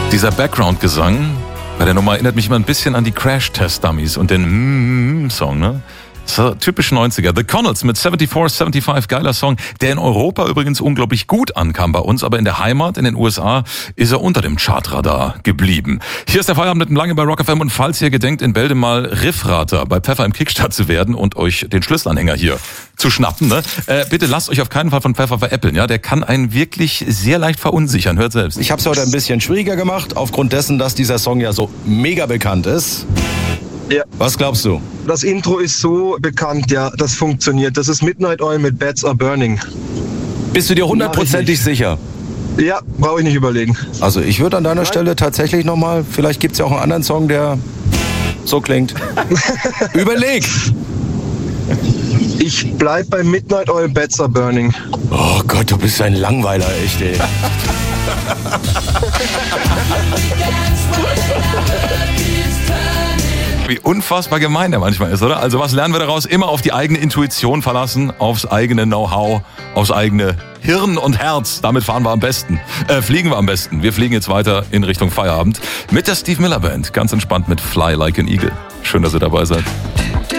Dieser Background-Gesang bei der Nummer erinnert mich immer ein bisschen an die Crash-Test-Dummies und den Song, ne? So, typisch 90er. The Connells mit 74, 75, geiler Song, der in Europa übrigens unglaublich gut ankam bei uns, aber in der Heimat, in den USA, ist er unter dem Chartradar geblieben. Hier ist der Feierabend mit dem Lange bei Rock FM und falls ihr gedenkt, in Bälde mal Riffrater bei Pfeffer im Kickstart zu werden und euch den Schlüsselanhänger hier zu schnappen, ne? Bitte lasst euch auf keinen Fall von Pfeffer veräppeln, ja? Der kann einen wirklich sehr leicht verunsichern, hört selbst. Ich habe es heute ein bisschen schwieriger gemacht, aufgrund dessen, dass dieser Song ja so mega bekannt ist. Ja. Was glaubst du? Das Intro ist so bekannt, ja, das funktioniert. Das ist Midnight Oil mit Bats Are Burning. Bist du dir hundertprozentig sicher? Ja, brauche ich nicht überlegen. Also ich würde an deiner Stelle tatsächlich nochmal, vielleicht gibt es ja auch einen anderen Song, der so klingt. Überleg! Ich bleib bei Midnight Oil, Bats Are Burning. Oh Gott, du bist ein Langweiler, echt, ey. Wie unfassbar gemein der manchmal ist, oder? Also was lernen wir daraus? Immer auf die eigene Intuition verlassen, aufs eigene Know-how, aufs eigene Hirn und Herz. Damit fahren wir am besten. Fliegen wir am besten. Wir fliegen jetzt weiter in Richtung Feierabend mit der Steve Miller Band. Ganz entspannt mit Fly Like an Eagle. Schön, dass ihr dabei seid.